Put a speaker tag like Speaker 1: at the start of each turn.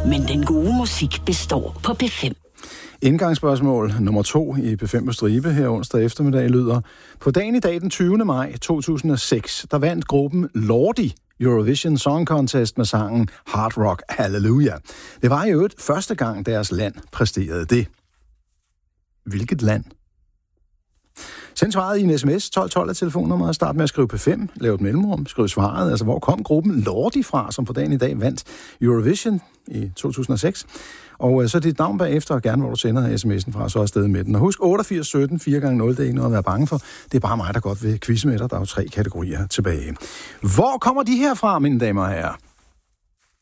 Speaker 1: Men den gode musik består på P5.
Speaker 2: Indgangsspørgsmål nummer 2 i P5 på stribe her onsdag eftermiddag lyder: på dagen i dag, den 20. maj 2006, der vandt gruppen Lordi Eurovision Song Contest med sangen Hard Rock Hallelujah. Det var i øvrigt første gang, deres land præsterede det. Hvilket land? Send svaret i en sms, 1212 af telefonnummeret, start med at skrive P5, lav et mellemrum, skriv svaret, altså hvor kom gruppen Lordi fra, som på dagen i dag vandt Eurovision i 2006. Og så dit navn bagefter, og gerne hvor du sender sms'en fra, så afsted med den. Og husk 8817 4x0, det er ikke noget at være bange for. Det er bare mig, der godt vil quizze med dig. Der er jo 3 kategorier tilbage. Hvor kommer de her fra, mine damer og herrer?